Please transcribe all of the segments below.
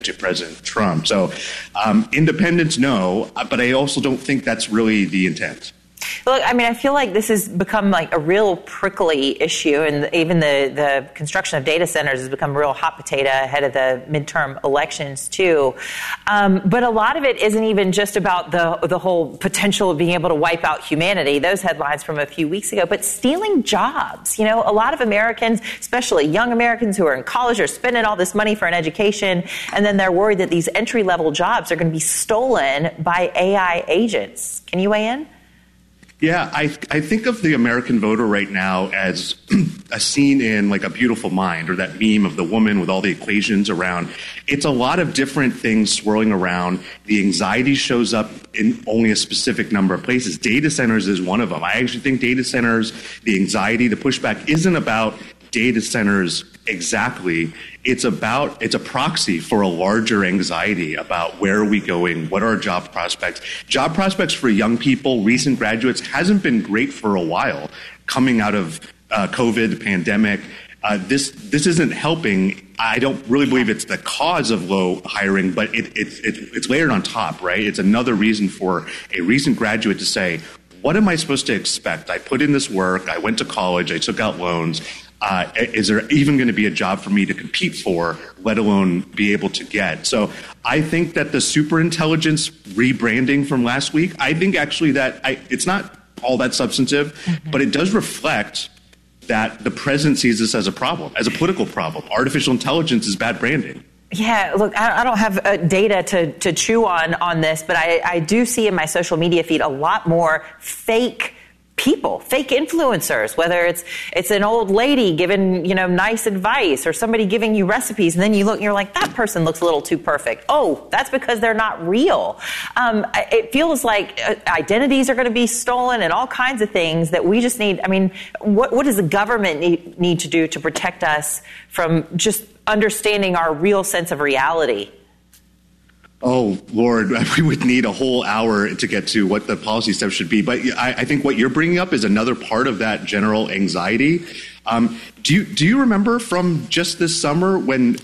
to President Trump. So independents, no, but I also don't think that's really the intent. Look, I mean, I feel like this has become like a real prickly issue, and even the construction of data centers has become a real hot potato ahead of the midterm elections, too. But a lot of it isn't even just about the whole potential of being able to wipe out humanity, those headlines from a few weeks ago, but stealing jobs. You know, a lot of Americans, especially young Americans who are in college, are spending all this money for an education, and then they're worried that these entry-level jobs are going to be stolen by AI agents. Can you weigh in? Yeah, I think of the American voter right now as a scene in like A Beautiful Mind, or that meme of the woman with all the equations around. It's a lot of different things swirling around. The anxiety shows up in only a specific number of places. Data centers is one of them. I actually think data centers, the anxiety, the pushback isn't about data centers exactly. It's a proxy for a larger anxiety about where are we going, what are our job prospects. Job prospects for young people, recent graduates, hasn't been great for a while coming out of COVID, pandemic. This isn't helping. I don't really believe it's the cause of low hiring, but it's layered on top, right? It's another reason for a recent graduate to say, what am I supposed to expect? I put in this work, I went to college, I took out loans. Is there even going to be a job for me to compete for, let alone be able to get? So I think that the superintelligence rebranding from last week, I think actually that it's not all that substantive, but it does reflect that the president sees this as a problem, as a political problem. Artificial intelligence is bad branding. Yeah, look, I don't have data to chew on this, but I do see in my social media feed a lot more fake people, fake influencers, whether it's an old lady giving, nice advice, or somebody giving you recipes, and then you look and you're like, that person looks a little too perfect. Oh, that's because they're not real. It feels like identities are going to be stolen and all kinds of things that we just need. I mean, what does the government need to do to protect us from just understanding our real sense of reality? Oh, Lord, we would need a whole hour to get to what the policy steps should be. But I think what you're bringing up is another part of that general anxiety. Do you remember from just this summer when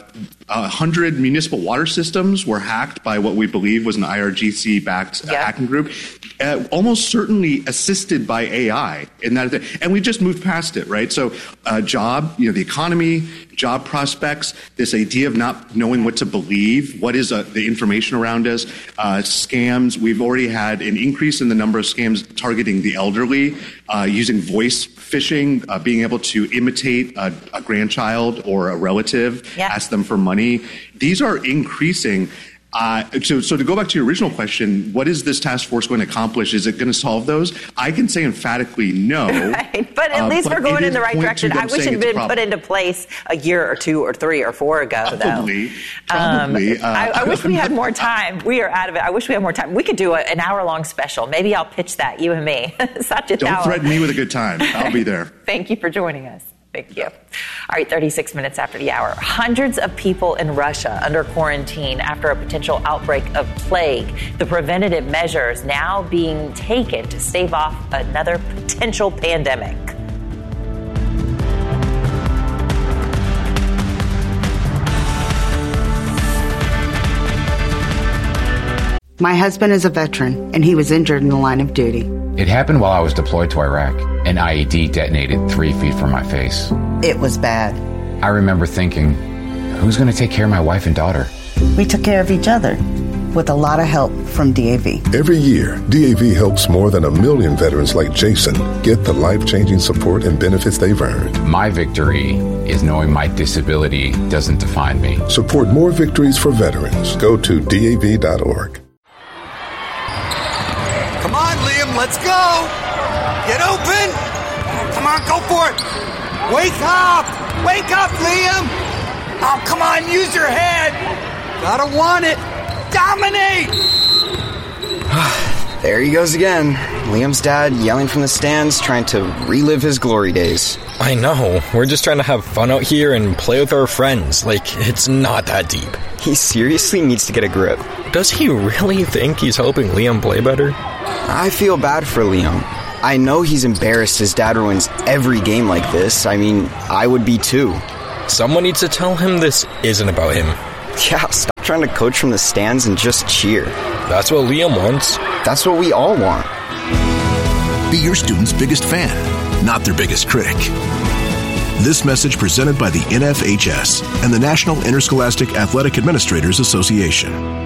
100 municipal water systems were hacked by what we believe was an IRGC-backed hacking group? Almost certainly assisted by AI in that, and we just moved past it, right? So, the economy, job prospects, this idea of not knowing what to believe, what is the information around us, scams. We've already had an increase in the number of scams targeting the elderly, using voice phishing, being able to imitate a grandchild or a relative, ask them for money. These are increasing. So to go back to your original question, what is this task force going to accomplish? Is it going to solve those? I can say emphatically no. Right, but at least we're going in the right direction. I wish it had been put into place a year or 2 or 3 or 4 ago, Probably. I wish we had more time. We are out of it. I wish we had more time. We could do an hour-long special. Maybe I'll pitch that, you and me. Don't threaten me with a good time. I'll be there. Thank you for joining us. Thank you. All right, 36 minutes after the hour. Hundreds of people in Russia under quarantine after a potential outbreak of plague. The preventative measures now being taken to stave off another potential pandemic. My husband is a veteran, and he was injured in the line of duty. It happened while I was deployed to Iraq. An IED detonated 3 feet from my face. It was bad. I remember thinking, who's going to take care of my wife and daughter? We took care of each other with a lot of help from DAV. Every year, DAV helps more than 1 million veterans like Jason get the life-changing support and benefits they've earned. My victory is knowing my disability doesn't define me. Support more victories for veterans. Go to DAV.org. Come on, Liam, let's go! Get open! Come on, go for it! Wake up! Wake up, Liam! Oh, come on, use your head! Gotta want it! Dominate! There he goes again. Liam's dad yelling from the stands, trying to relive his glory days. I know. We're just trying to have fun out here and play with our friends. Like, it's not that deep. He seriously needs to get a grip. Does he really think he's helping Liam play better? I feel bad for Liam. I know he's embarrassed his dad ruins every game like this. I mean, I would be too. Someone needs to tell him this isn't about him. Yeah, stop trying to coach from the stands and just cheer. That's what Liam wants. That's what we all want. Be your student's biggest fan, not their biggest critic. This message presented by the NFHS and the National Interscholastic Athletic Administrators Association.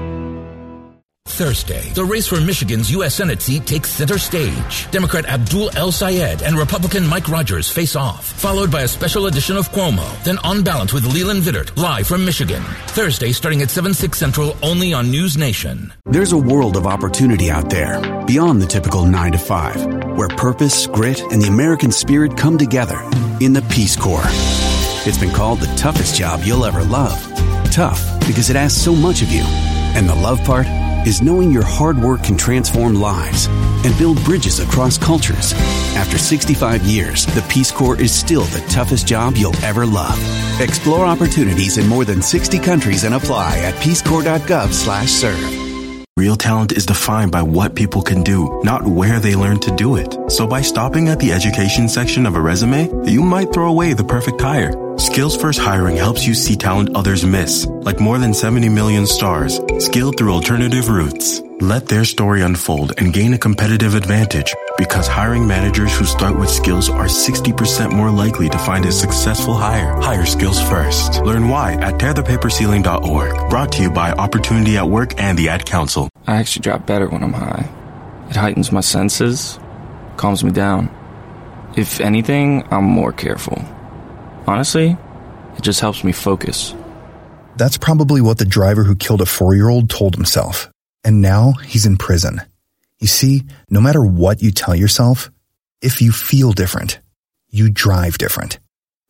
Thursday, the race for Michigan's U.S. Senate seat takes center stage. Democrat Abdul El-Sayed and Republican Mike Rogers face off, followed by a special edition of Cuomo, then On Balance with Leland Vittert, live from Michigan. Thursday, starting at 7/6 Central, only on News Nation. There's a world of opportunity out there, beyond the typical 9 to 5, where purpose, grit, and the American spirit come together in the Peace Corps. It's been called the toughest job you'll ever love. Tough, because it asks so much of you. And the love part is knowing your hard work can transform lives and build bridges across cultures. After 65 years, the Peace Corps is still the toughest job you'll ever love. Explore opportunities in more than 60 countries and apply at peacecorps.gov/serve. Real talent is defined by what people can do, not where they learn to do it. So by stopping at the education section of a resume, you might throw away the perfect hire. Skills First Hiring helps you see talent others miss, like more than 70 million stars, skilled through alternative routes. Let their story unfold and gain a competitive advantage, because hiring managers who start with skills are 60% more likely to find a successful hire. Hire skills first. Learn why at tearthepaperceiling.org. Brought to you by Opportunity at Work and the Ad Council. I actually drop better when I'm high. It heightens my senses, calms me down. If anything, I'm more careful. Honestly, it just helps me focus. That's probably what the driver who killed a 4-year-old told himself. And now he's in prison. You see, no matter what you tell yourself, if you feel different, you drive different.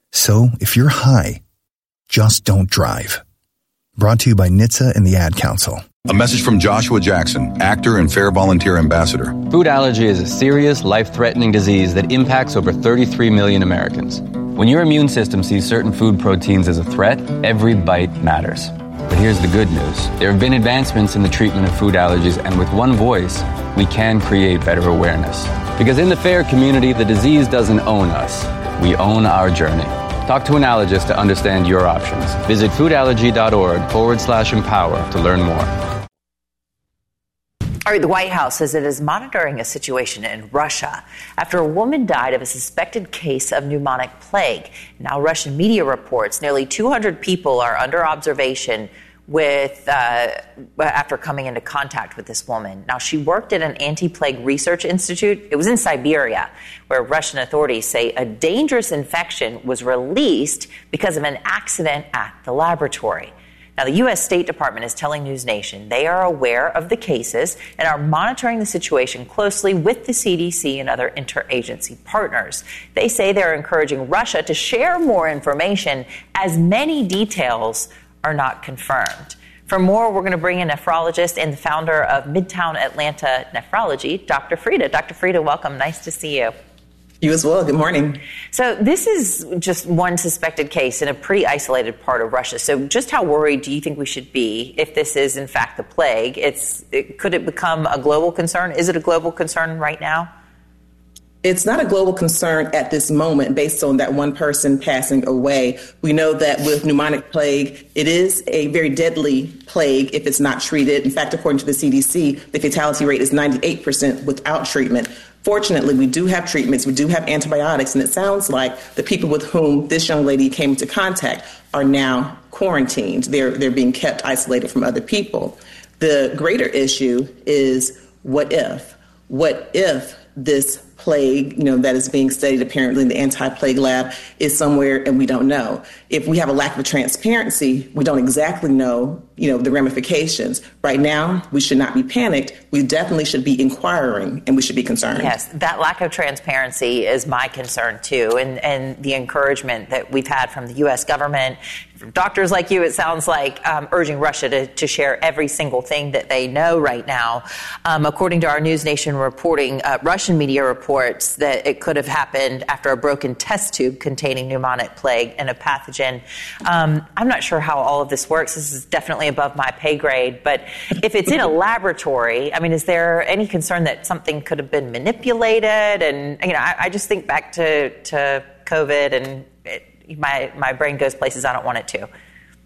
So if you're high, just don't drive. Brought to you by NHTSA and the Ad Council. A message from Joshua Jackson, actor and Fair Volunteer Ambassador. Food allergy is a serious, life-threatening disease that impacts over 33 million Americans. When your immune system sees certain food proteins as a threat, every bite matters. But here's the good news. There have been advancements in the treatment of food allergies, and with one voice, we can create better awareness. Because in the FAIR community, the disease doesn't own us. We own our journey. Talk to an allergist to understand your options. Visit foodallergy.org/empower to learn more. All right, the White House says it is monitoring a situation in Russia after a woman died of a suspected case of pneumonic plague. Now, Russian media reports nearly 200 people are under observation after coming into contact with this woman. Now, she worked at an anti-plague research institute. It was in Siberia, where Russian authorities say a dangerous infection was released because of an accident at the laboratory. Now, the U.S. State Department is telling News Nation they are aware of the cases and are monitoring the situation closely with the CDC and other interagency partners. They say they're encouraging Russia to share more information, as many details are not confirmed. For more, we're going to bring in nephrologist and the founder of Midtown Atlanta Nephrology, Dr. Freda. Dr. Freda, welcome. Nice to see you. You as well. Good morning. So this is just one suspected case in a pretty isolated part of Russia. So just how worried do you think we should be if this is, in fact, the plague? Could it become a global concern? Is it a global concern right now? It's not a global concern at this moment based on that one person passing away. We know that with pneumonic plague, it is a very deadly plague if it's not treated. In fact, according to the CDC, the fatality rate is 98% without treatment. Fortunately, we do have treatments, we do have antibiotics, and it sounds like the people with whom this young lady came into contact are now quarantined. They're being kept isolated from other people. The greater issue is what if? What if this plague, that is being studied apparently in the anti-plague lab is somewhere and we don't know? If we have a lack of transparency, we don't exactly know, the ramifications. Right now, we should not be panicked. We definitely should be inquiring and we should be concerned. Yes, that lack of transparency is my concern too. And the encouragement that we've had from the U.S. government, from doctors like you, it sounds like, urging Russia to share every single thing that they know right now. According to our News Nation reporting, Russian media reports that it could have happened after a broken test tube containing pneumonic plague and a pathogen. I'm not sure how all of this works. This is definitely above my pay grade. But if it's in a laboratory, is there any concern that something could have been manipulated? And, I just think back to COVID and my brain goes places I don't want it to.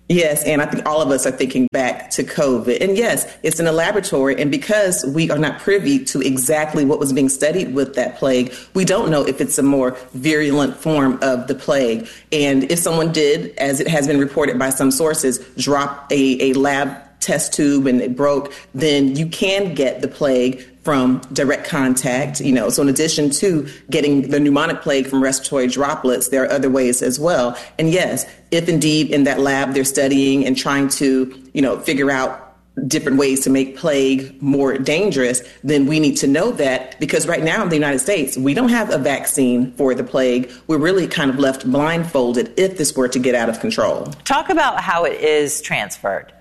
Yes, and I think all of us are thinking back to COVID. And yes, it's in a laboratory. And because we are not privy to exactly what was being studied with that plague, we don't know if it's a more virulent form of the plague. And if someone did, as it has been reported by some sources, drop a lab test tube and it broke, then you can get the plague from direct contact, So in addition to getting the pneumonic plague from respiratory droplets, there are other ways as well. And yes, if indeed in that lab they're studying and trying to, figure out different ways to make plague more dangerous, then we need to know that, because right now in the United States, we don't have a vaccine for the plague. We're really kind of left blindfolded if this were to get out of control. Talk about how it is transferred.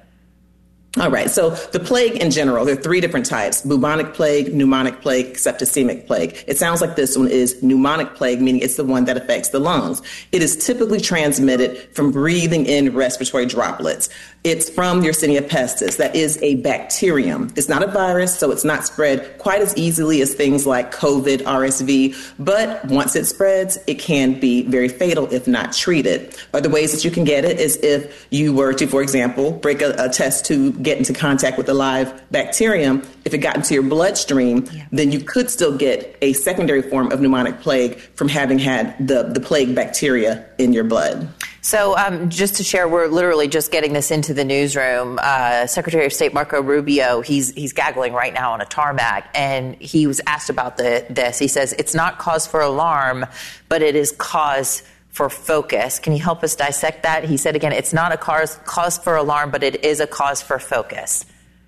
All right. So the plague in general, there are 3 different types: bubonic plague, pneumonic plague, septicemic plague. It sounds like this one is pneumonic plague, meaning it's the one that affects the lungs. It is typically transmitted from breathing in respiratory droplets. It's from Yersinia pestis. That is a bacterium. It's not a virus, so it's not spread quite as easily as things like COVID, RSV. But once it spreads, it can be very fatal if not treated. Other ways that you can get it is if you were to, for example, break a test tube, get into contact with a live bacterium. If it got into your bloodstream, then you could still get a secondary form of pneumonic plague from having had the plague bacteria in your blood. So just to share, we're literally just getting this into the newsroom. Secretary of State Marco Rubio, he's gaggling right now on a tarmac, and he was asked about this. He says it's not cause for alarm, but it is cause for focus. Can you help us dissect that? He said again, it's not a cause for alarm, but it is a cause for focus.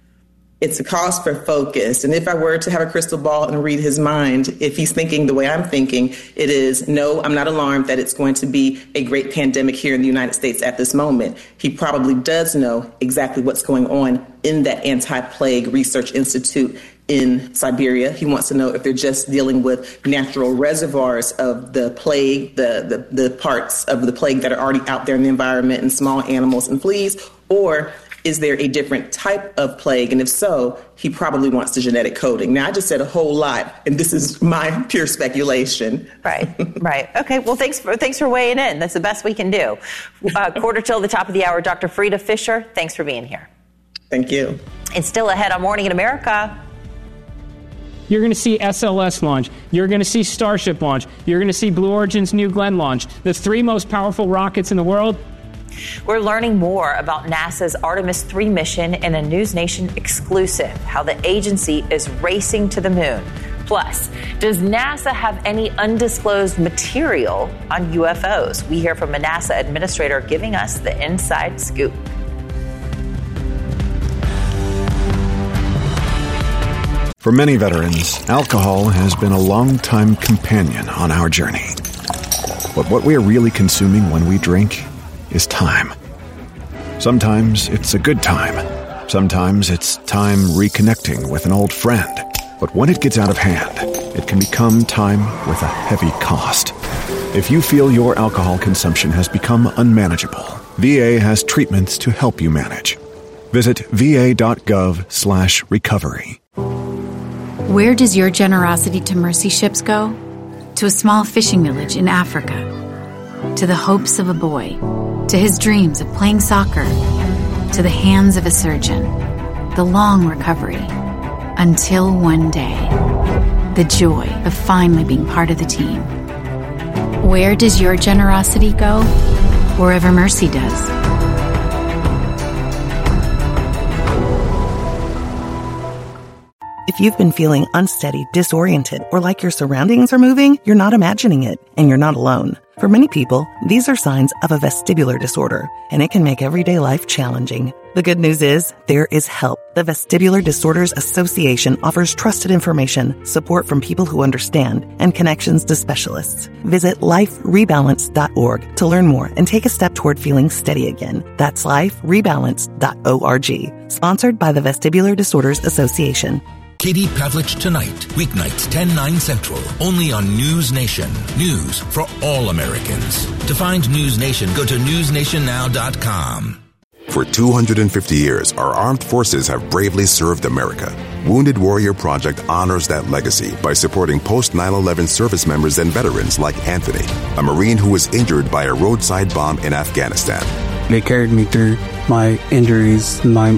It's a cause for focus. And if I were to have a crystal ball and read his mind, if he's thinking the way I'm thinking, it is, no, I'm not alarmed that it's going to be a great pandemic here in the United States at this moment. He probably does know exactly what's going on in that anti-plague research institute in Siberia. He wants to know if they're just dealing with natural reservoirs of the plague, the parts of the plague that are already out there in the environment and small animals and fleas, or is there a different type of plague? And if so, he probably wants the genetic coding. Now, I just said a whole lot, and this is my pure speculation. Right. Okay, well, thanks for weighing in. That's the best we can do. Quarter till the top of the hour, Dr. Frida Fischer, thanks for being here. Thank you. It's still ahead on Morning in America. You're going to see SLS launch. You're going to see Starship launch. You're going to see Blue Origin's New Glenn launch. The 3 most powerful rockets in the world. We're learning more about NASA's Artemis 3 mission in a News Nation exclusive, how the agency is racing to the moon. Plus, does NASA have any undisclosed material on UFOs? We hear from a NASA administrator giving us the inside scoop. For many veterans, alcohol has been a long-time companion on our journey. But what we are really consuming when we drink is time. Sometimes it's a good time. Sometimes it's time reconnecting with an old friend. But when it gets out of hand, it can become time with a heavy cost. If you feel your alcohol consumption has become unmanageable, VA has treatments to help you manage. Visit va.gov/recovery. Where does your generosity to mercy ships go? To a small fishing village in Africa. To the hopes of a boy. To his dreams of playing soccer. To the hands of a surgeon. The long recovery. Until one day. The joy of finally being part of the team. Where does your generosity go? Wherever mercy does. If you've been feeling unsteady, disoriented, or like your surroundings are moving, you're not imagining it, and you're not alone. For many people, these are signs of a vestibular disorder, and it can make everyday life challenging. The good news is, there is help. The Vestibular Disorders Association offers trusted information, support from people who understand, and connections to specialists. Visit liferebalance.org to learn more and take a step toward feeling steady again. That's liferebalance.org. Sponsored by the Vestibular Disorders Association. Katie Pavlich Tonight, weeknights 10/9 Central, only on News Nation. News for all Americans. To find News Nation, go to newsnationnow.com. For 250 years, our armed forces have bravely served America. Wounded Warrior Project honors that legacy by supporting post-9/11 service members and veterans like Anthony, a Marine who was injured by a roadside bomb in Afghanistan. They carried me through my injuries, my